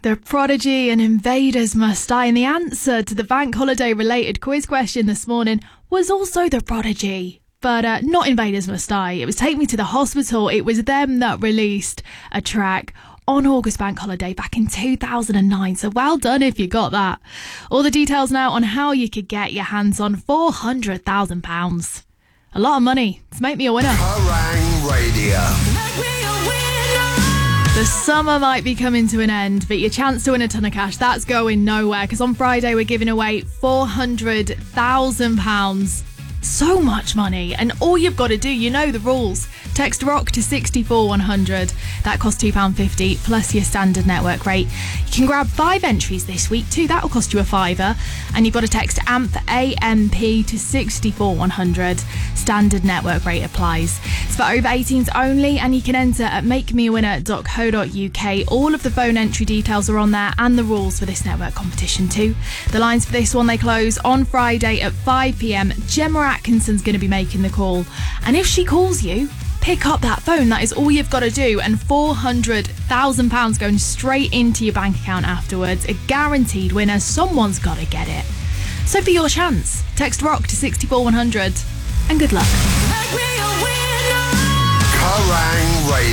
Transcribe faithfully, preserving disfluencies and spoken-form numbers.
The Prodigy and Invaders Must Die. And the answer to the bank holiday related quiz question this morning was also The Prodigy. But uh, not Invaders Must Die. It was Take Me to the Hospital. It was them that released a track on August bank holiday back in two thousand nine. So well done if you got that. All the details now on how you could get your hands on four hundred thousand pounds. A lot of money to make me a winner. Kerrang Radio. The summer might be coming to an end, but your chance to win a ton of cash, that's going nowhere, because on Friday we're giving away four hundred thousand pounds. So much money, and all you've got to do, you know the rules. Text ROCK to six four one hundred. That costs two pounds fifty plus your standard network rate. You can grab five entries this week too. That'll cost you a fiver. And you've got to text AMP A M P to six four one hundred. Standard network rate applies. It's for over eighteens only, and you can enter at make me a winner dot co dot uk. All of the phone entry details are on there, and the rules for this network competition too. The lines for this one, they close on Friday at five p.m. Gemma Atkinson's going to be making the call, and if she calls you, pick up that phone. That is all you've got to do, and four hundred thousand pounds going straight into your bank account afterwards. A guaranteed winner. Someone's got to get it. So for your chance, text ROCK to six four one hundred, and good luck. Kerrang Radio.